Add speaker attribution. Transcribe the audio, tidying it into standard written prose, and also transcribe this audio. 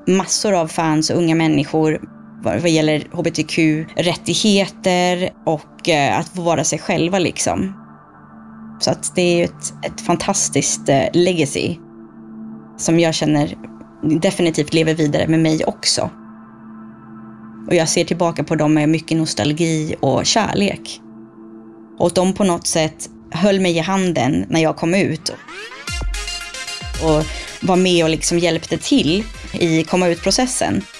Speaker 1: massor av fans och unga människor vad gäller hbtq-rättigheter och att få vara sig själva liksom. Så att det är ju ett fantastiskt legacy som jag känner definitivt lever vidare med mig också. Och jag ser tillbaka på dem med mycket nostalgi och kärlek. Och de på något sätt höll mig i handen när jag kom ut. Och var med och liksom hjälpte till i komma ut-processen.